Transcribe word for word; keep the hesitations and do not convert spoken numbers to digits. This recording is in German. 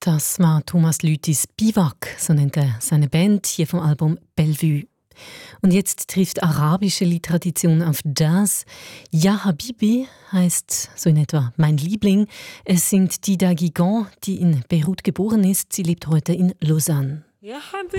Das war Thomas Lüthis Biwak, so nennt er seine Band, hier vom Album Bellevue. Und jetzt trifft arabische Liedtradition auf Jazz. Ja Habibi heißt so in etwa mein Liebling. Es singt Dida Guigan, die in Beirut geboren ist. Sie lebt heute in Lausanne. Ja,